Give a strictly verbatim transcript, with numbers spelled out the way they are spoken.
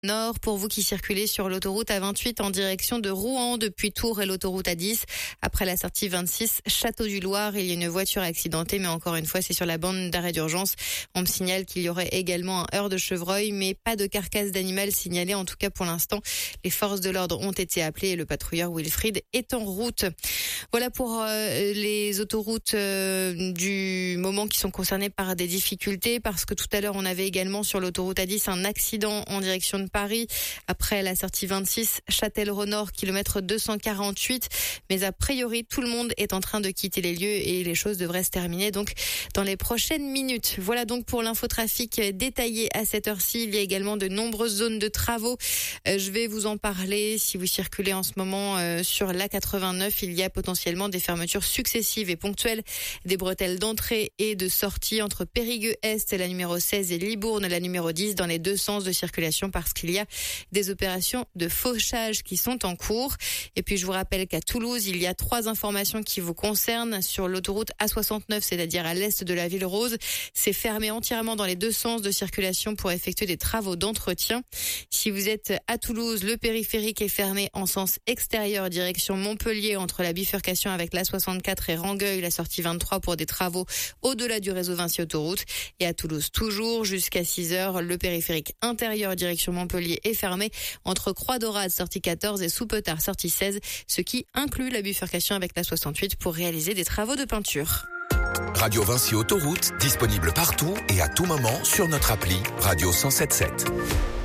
Nord, pour vous qui circulez sur l'autoroute A vingt-huit en direction de Rouen depuis Tours et l'autoroute A dix. Après la sortie vingt-six, Château-du-Loir, il y a une voiture accidentée, mais encore une fois, c'est sur la bande d'arrêt d'urgence. On me signale qu'il y aurait également un heurt de chevreuil, mais pas de carcasse d'animal signalée. En tout cas, pour l'instant, les forces de l'ordre ont été appelées et le patrouilleur Wilfried est en route. Voilà pour euh, les autoroutes euh, du moment qui sont concernées par des difficultés, parce que tout à l'heure, on avait également sur l'autoroute A dix un accident en direction de Paris après la sortie vingt-six, Châtellerault-Nord, kilomètre deux cent quarante-huit. Mais a priori, tout le monde est en train de quitter les lieux et les choses devraient se terminer donc dans les prochaines minutes. Voilà donc pour l'infotrafic détaillé à cette heure-ci. Il y a également de nombreuses zones de travaux. Euh, je vais vous en parler. Si vous circulez en ce moment euh, sur l'A quatre-vingt-neuf, il y a potentiellement des fermetures successives et ponctuelles des bretelles d'entrée et de sortie entre Périgueux-Est, la numéro seize, et Libourne, la numéro dix, dans les deux sens de circulation, parce qu'il y a des opérations de fauchage qui sont en cours. Et puis je vous rappelle qu'à Toulouse, il y a trois informations qui vous concernent. Sur l'autoroute A soixante-neuf, c'est-à-dire à l'est de la ville rose, c'est fermé entièrement dans les deux sens de circulation pour effectuer des travaux d'entretien. Si vous êtes à Toulouse, le périphérique est fermé en sens extérieur, direction Montpellier, entre la bifurcation avec l'A soixante-quatre et Rangueil, la sortie vingt-trois, pour des travaux au-delà du réseau Vinci Autoroute. Et à Toulouse, toujours jusqu'à six heures, le périphérique intérieur direction Montpellier est fermé entre Croix-Dorade, sortie quatorze, et Soupetard, sortie seize, ce qui inclut la bifurcation avec l'A soixante-huit pour réaliser des travaux de peinture. Radio Vinci Autoroute, disponible partout et à tout moment sur notre appli Radio cent sept sept.